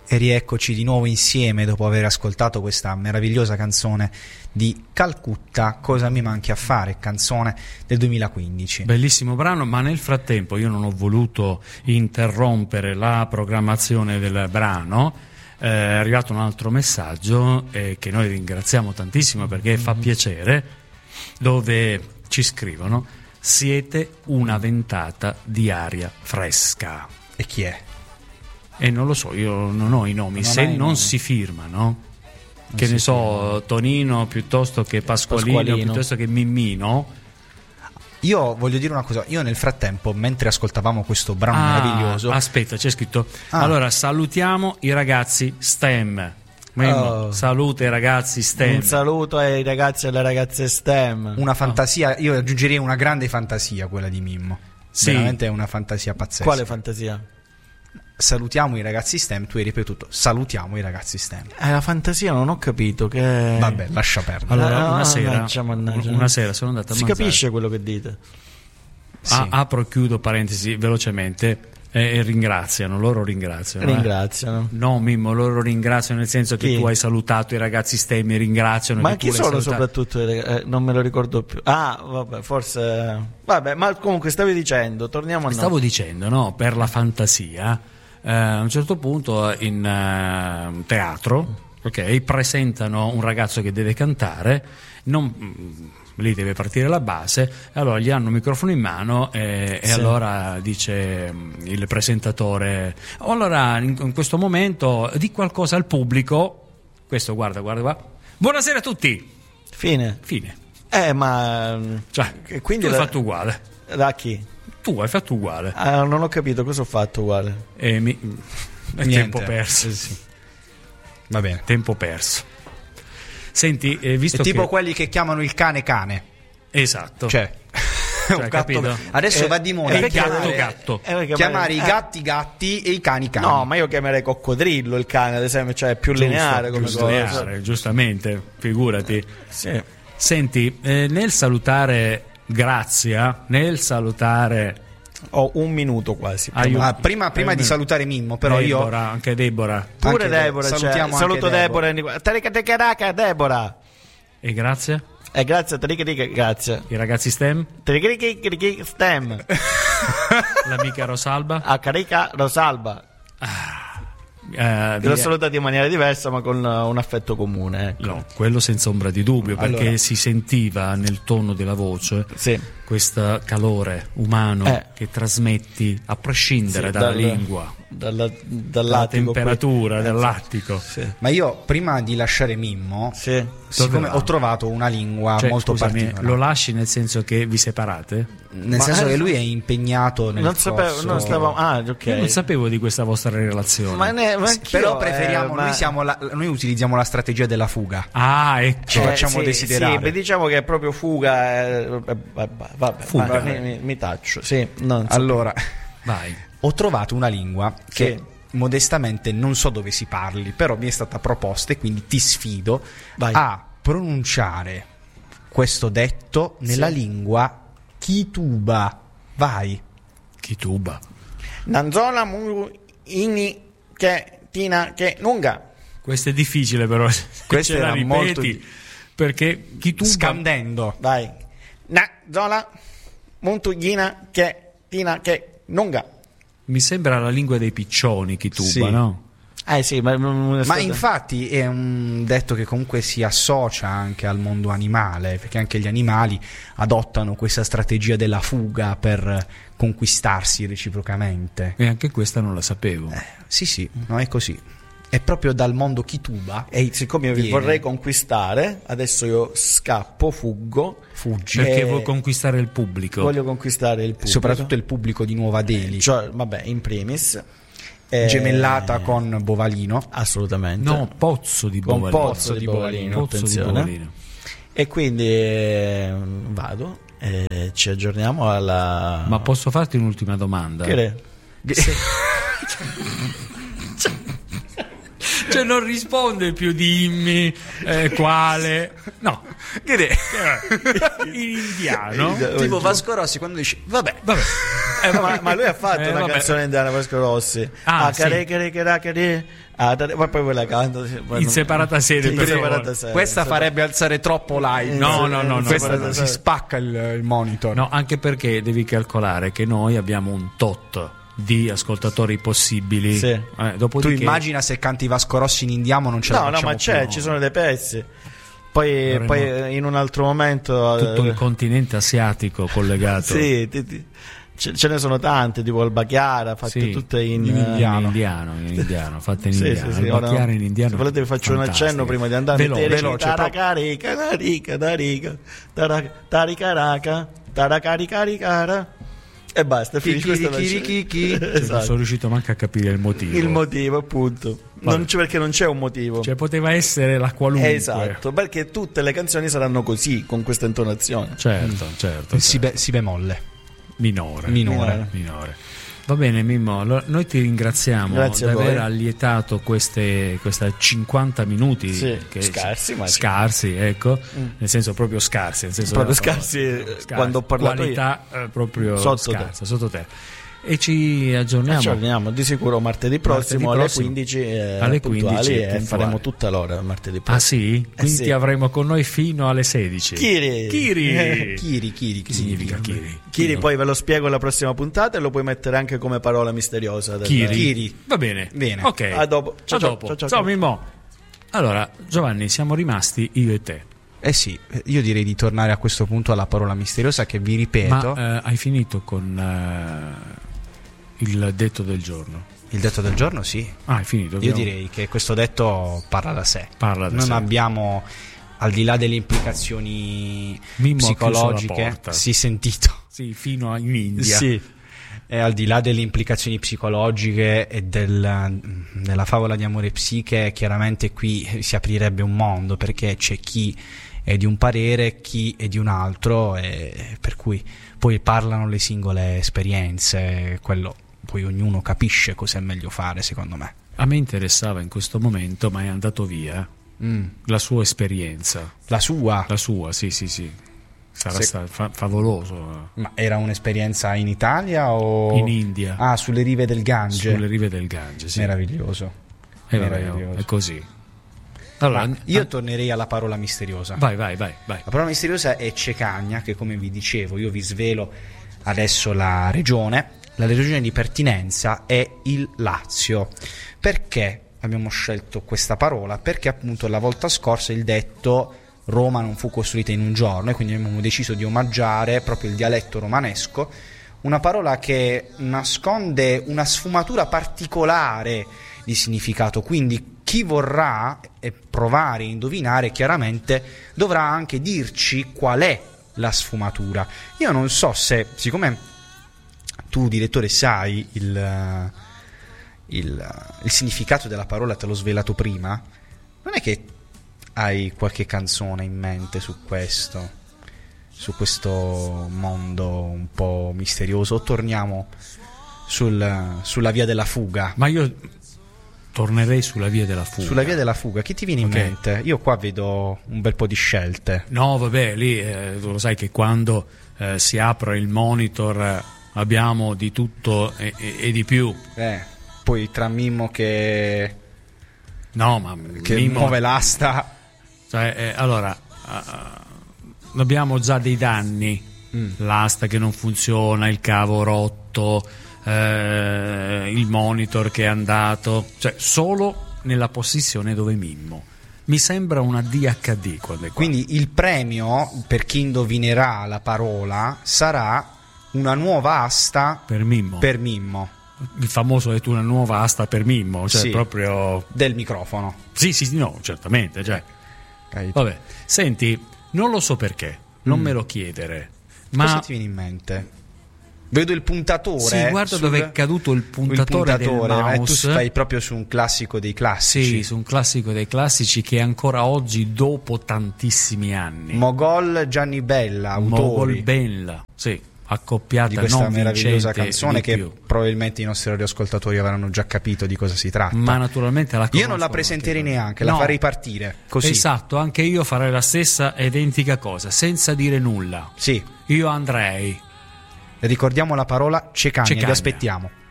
E rieccoci di nuovo insieme dopo aver ascoltato questa meravigliosa canzone di Calcutta, Cosa mi manchi a fare, canzone del 2015. Bellissimo brano, ma nel frattempo io non ho voluto interrompere la programmazione del brano. È arrivato un altro messaggio che noi ringraziamo tantissimo perché fa piacere, dove ci scrivono: siete una ventata di aria fresca. E chi è? E non lo so, io non ho i nomi, se non si firmano, che ne so, Tonino piuttosto che Pasqualino piuttosto che Mimmino. Io voglio dire una cosa, io nel frattempo, mentre ascoltavamo questo brano meraviglioso, aspetta, c'è scritto allora salutiamo i ragazzi STEM. Saluta i ragazzi STEM. Un saluto ai ragazzi e alle ragazze STEM. Una fantasia, io aggiungerei una grande fantasia quella di Mimmo. Sì. Veramente è una fantasia pazzesca. Quale fantasia? Salutiamo i ragazzi STEM, tu hai ripetuto salutiamo i ragazzi STEM. La fantasia non ho capito che... Vabbè, lascia perdere. Allora, una mannaggia. sera sono andato a si mangiare. capisce quello che dite. Sì. Apro e chiudo parentesi velocemente. E ringraziano. Ringraziano. No, Mimmo, loro ringraziano nel senso che Chi? tu hai salutato i ragazzi STEM e ringraziano. Ma che chi tu sono salutato. soprattutto? Non me lo ricordo più. Vabbè, forse... Vabbè, ma comunque stavi dicendo, torniamo a noi. Stavo dicendo, no, per la fantasia, a un certo punto in teatro, ok, presentano un ragazzo che deve cantare, lì deve partire la base, allora gli hanno un microfono in mano e allora dice il presentatore: allora in questo momento di qualcosa al pubblico. Questo guarda qua, buonasera a tutti, Fine. Ma cioè, quindi tu hai fatto uguale. Da chi? Tu hai fatto uguale. Non ho capito cosa ho fatto uguale. È tempo perso. Sì. Va bene. Tempo perso. Senti, visto è tipo che... quelli che chiamano il cane. Esatto. Cioè un gatto. Capito? Adesso va di moda gatto. chiamare i gatti e i cani. No, ma io chiamerei coccodrillo il cane, ad esempio, cioè è più lineare come cosa. Lineare, giustamente, figurati. Sì. Senti, nel salutare Grazia, nel salutare... Ho un minuto quasi. Prima di salutare Mimmo, però Deborah, io anche Deborah. Pure anche Deborah, salutiamo saluto anche Deborah. Deborah. E grazie? Grazie, grazie. I ragazzi STEM? STEM. L'amica Rosalba? Carica Rosalba. L'ho salutati in maniera diversa ma con un affetto comune, ecco. No, quello senza ombra di dubbio, perché allora, si sentiva nel tono della voce questo calore umano che trasmetti a prescindere dalla lingua, dalla temperatura dell'attico. Ma io prima di lasciare Mimmo, siccome ho trovato una lingua molto particolare. Lo lasci nel senso che vi separate? Nel senso che lui è impegnato nel corso. Non sapevo di questa vostra relazione. Però preferiamo, noi utilizziamo la strategia della fuga. Ecco. Ci facciamo desiderare. Sì, diciamo che è proprio fuga. Vabbè, mi taccio. Allora, vai. Ho trovato una lingua che modestamente non so dove si parli, però mi è stata proposta e quindi ti sfido a pronunciare questo detto nella lingua Kituba. Vai. Kituba. Nanzola mu ini che tina che nunga. Questo è difficile, però. Questo era molto perché Kituba. Scandendo. Vai. Nanzola muntugina che tina che nunga. Mi sembra la lingua dei piccioni, Kituba, no? Sì, ma infatti è un detto che comunque si associa anche al mondo animale, perché anche gli animali adottano questa strategia della fuga per conquistarsi reciprocamente. E anche questa non la sapevo. Sì, no, è così. È proprio dal mondo Kituba. E siccome io vi vorrei conquistare, adesso io scappo, fuggi. Perché vuoi conquistare il pubblico? Voglio conquistare il pubblico. Soprattutto il pubblico di Nuova Delhi. In primis. Gemellata con Bovalino. Assolutamente. No, Pozzo di Bovalino. Pozzo di Bovalino, attenzione. E quindi vado e ci aggiorniamo alla... Ma posso farti un'ultima domanda? Cioè non risponde più, dimmi quale. No, in indiano. Tipo Vasco Rossi quando dice vabbè. ma lui ha fatto una canzone indiana Vasco Rossi. Ma poi quella canta in separata sede. Questa farebbe alzare troppo live. No. Questa si spacca il monitor. No, anche perché devi calcolare che noi abbiamo un tot di ascoltatori possibili. Sì. Tu immagina se canti Vasco Rossi in indiano, non ce la facciamo. No, ma c'è, ci sono dei pezzi. Poi in un altro momento tutto il continente asiatico collegato. Sì, ce ne sono tante, tipo il Bacchiara, fatte tutte in indiano, fatte in indiano. Sì, il Bacchiara in indiano. Se volete vi faccio un accenno prima di andare. Veloce. Taracarica, e basta, finisce questa esatto. Non sono riuscito manco a capire il motivo. Il motivo, appunto. Perché non c'è un motivo. Cioè poteva essere la qualunque. Esatto, perché tutte le canzoni saranno così, con questa intonazione. Certo. Si bemolle. Minore. Va bene, Mimmo, noi ti ringraziamo di aver allietato questi 50 minuti scarsi, ecco, nel senso proprio scarsi, nel senso proprio scarsi quando ho parlato qualità proprio scarsa sotto te. E ci aggiorniamo di sicuro martedì prossimo alle 15 alle puntuali, e faremo tutta l'ora martedì prossimo. Ah sì? Quindi ti avremo con noi fino alle 16. Kiri. Che significa Kiri? Kiri poi ve lo spiego alla prossima puntata e lo puoi mettere anche come parola misteriosa. Kiri. Va bene. Ok. A dopo. Ciao Mimmo. Allora, Giovanni, siamo rimasti io e te. Sì, io direi di tornare a questo punto alla parola misteriosa che vi ripeto. Ma hai finito con il detto del giorno? Il detto del giorno sì. Hai finito? Io direi che questo detto parla da sé. Non abbiamo, al di là delle implicazioni psicologiche, sì, sentito. Sì, fino in India. Sì. E al di là delle implicazioni psicologiche e della favola di amore psiche, chiaramente qui si aprirebbe un mondo, perché c'è chi è di un parere, chi è di un altro, e per cui poi parlano le singole esperienze, quello poi ognuno capisce cosa è meglio fare, secondo me. A me interessava in questo momento, ma è andato via, la sua esperienza. La sua, sì. Sarà stato favoloso. Ma era un'esperienza in Italia o in India? Sulle rive del Gange. Sulle rive del Gange, sì. Meraviglioso. È così. Allora, io tornerei alla parola misteriosa. Vai. La parola misteriosa è Cecagna, che, come vi dicevo, io vi svelo adesso la regione. La regione di pertinenza è il Lazio. Perché abbiamo scelto questa parola? Perché appunto la volta scorsa il detto Roma non fu costruita in un giorno, e quindi abbiamo deciso di omaggiare proprio il dialetto romanesco, una parola che nasconde una sfumatura particolare di significato, quindi chi vorrà provare a indovinare chiaramente dovrà anche dirci qual è la sfumatura. Io non so se, siccome tu, direttore, sai il significato della parola, te l'ho svelato prima, non è che hai qualche canzone in mente su questo mondo un po' misterioso, o torniamo sulla via della fuga? Ma io tornerei sulla via della fuga. Sulla via della fuga, che ti viene in mente? Io qua vedo un bel po' di scelte. No, vabbè, lì tu lo sai che quando si apre il monitor abbiamo di tutto e di più. Poi tra Mimmo che Mimmo muove l'asta. Cioè, allora abbiamo già dei danni, l'asta che non funziona, il cavo rotto, il monitor che è andato, cioè solo nella posizione dove Mimmo. Mi sembra una DHD quando è qua. Quindi il premio per chi indovinerà la parola sarà una nuova asta per Mimmo. Il famoso è una nuova asta per Mimmo, cioè proprio del microfono. Sì, no, certamente, cioè. Vabbè, senti, non lo so perché, non me lo chiedere, ma cosa ti viene in mente? Vedo il puntatore. Sì, guarda dove è caduto il puntatore del mouse. Tu stai proprio su un classico dei classici. Sì, su un classico dei classici che ancora oggi, dopo tantissimi anni. Mogol Gianni Bella, autori. Mogol Bella, sì, accoppiata di questa non meravigliosa canzone che più. Probabilmente i nostri radioascoltatori avranno già capito di cosa si tratta. Ma naturalmente la conosco. Io non la presenterei neanche, la farei partire così. Esatto, anche io farei la stessa identica cosa, senza dire nulla. Sì. Io andrei. Ricordiamo la parola Cecagna, vi aspettiamo.